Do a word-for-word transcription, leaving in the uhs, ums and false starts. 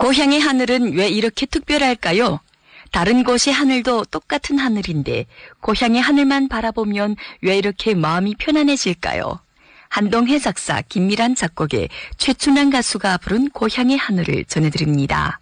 고향의 하늘은 왜 이렇게 특별할까요? 다른 곳의 하늘도 똑같은 하늘인데 고향의 하늘만 바라보면 왜 이렇게 마음이 편안해질까요? 한동혜 작사, 김미란 작곡의 최춘환 가수가 부른 고향의 하늘을 전해드립니다.